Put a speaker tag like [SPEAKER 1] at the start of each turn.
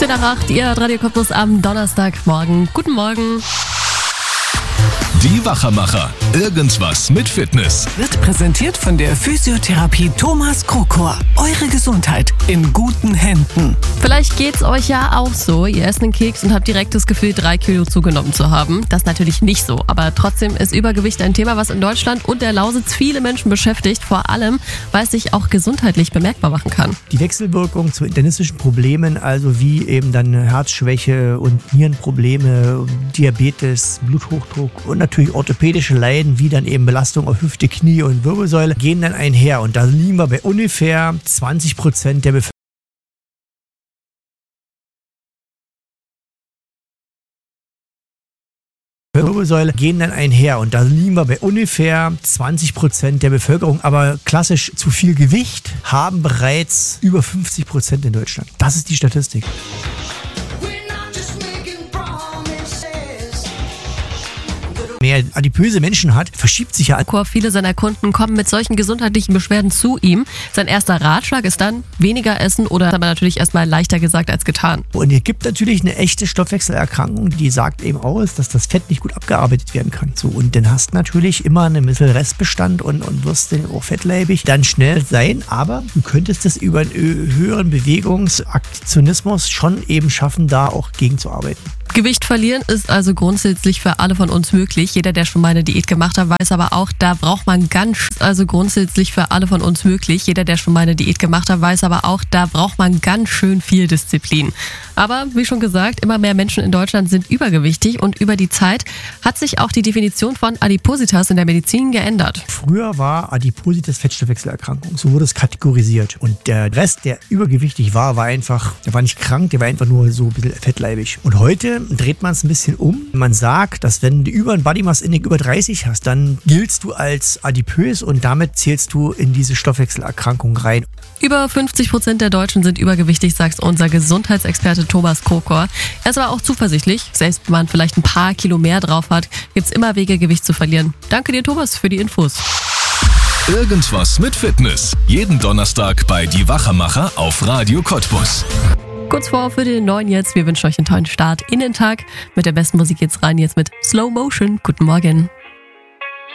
[SPEAKER 1] 10:08, ihr Radio Cottbus am Donnerstagmorgen. Guten Morgen.
[SPEAKER 2] Die Wachermacher. Irgendwas mit Fitness.
[SPEAKER 3] Wird präsentiert von der Physiotherapie Thomas Krokor. Eure Gesundheit in guten Händen.
[SPEAKER 1] Vielleicht geht's euch ja auch so. Ihr esst einen Keks und habt direkt das Gefühl, 3 Kilo zugenommen zu haben. Das ist natürlich nicht so. Aber trotzdem ist Übergewicht ein Thema, was in Deutschland und der Lausitz viele Menschen beschäftigt. Vor allem, weil es sich auch gesundheitlich bemerkbar machen kann.
[SPEAKER 4] Die Wechselwirkung zu internistischen Problemen, also wie eben dann Herzschwäche und Nierenprobleme, Diabetes, Bluthochdruck und natürlich orthopädische Leiden, wie dann eben Belastung auf Hüfte, Knie und Wirbelsäule, gehen dann einher. Und da liegen wir bei ungefähr 20% der Bevölkerung, aber klassisch zu viel Gewicht haben bereits über 50% in Deutschland. Das ist die Statistik. Mehr adipöse Menschen hat, verschiebt sich ja.
[SPEAKER 1] Viele seiner Kunden kommen mit solchen gesundheitlichen Beschwerden zu ihm. Sein erster Ratschlag ist dann weniger essen oder aber natürlich erstmal leichter gesagt als getan.
[SPEAKER 4] Und es gibt natürlich eine echte Stoffwechselerkrankung, die sagt eben aus, dass das Fett nicht gut abgearbeitet werden kann. So, und dann hast du natürlich immer einen bisschen Restbestand und wirst dann auch fettleibig dann schnell sein, aber du könntest es über einen höheren Bewegungsaktionismus schon eben schaffen, da auch gegenzuarbeiten.
[SPEAKER 1] Gewicht verlieren ist also grundsätzlich für alle von uns möglich. Jeder, der schon mal eine Diät gemacht hat, weiß aber auch, da braucht man ganz schön viel Disziplin. Aber wie schon gesagt, immer mehr Menschen in Deutschland sind übergewichtig und über die Zeit hat sich auch die Definition von Adipositas in der Medizin geändert.
[SPEAKER 4] Früher war Adipositas Fettstoffwechselerkrankung, so wurde es kategorisiert. Und der Rest, der übergewichtig war, der war nicht krank, der war einfach nur so ein bisschen fettleibig. Und heute dreht man es ein bisschen um. Man sagt, dass wenn du über ein Body Mass Index über 30 hast, dann giltst du als adipös und damit zählst du in diese Stoffwechselerkrankung rein.
[SPEAKER 1] Über 50% der Deutschen sind übergewichtig, sagt unser Gesundheitsexperte Thomas Krokor. Er ist aber auch zuversichtlich. Selbst wenn man vielleicht ein paar Kilo mehr drauf hat, gibt es immer Wege, Gewicht zu verlieren. Danke dir, Thomas, für die Infos.
[SPEAKER 2] Irgendwas mit Fitness. Jeden Donnerstag bei Die Wachermacher auf Radio Cottbus.
[SPEAKER 1] Kurz vor Viertel 9 jetzt. Wir wünschen euch einen tollen Start in den Tag. Mit der besten Musik geht's rein jetzt mit Slow Motion. Guten Morgen.